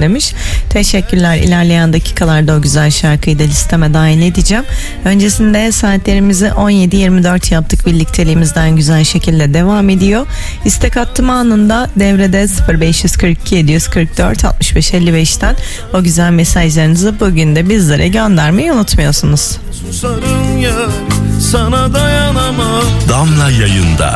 demiş. Teşekkürler. İlerleyen dakikalarda o güzel şarkıyı da listeme dahil edeceğim. Öncesinde saatlerimizi 17-24 yaptık. Birlikteliğimizden güzel şekilde devam ediyor. İstek hattım anında devrede 0542 744 65 55'ten o güzel mesajlarınızı bugün de bizlere göndermeyi unutmuyorsunuz. Susarım ya, sana dayanamam. Damla yayında.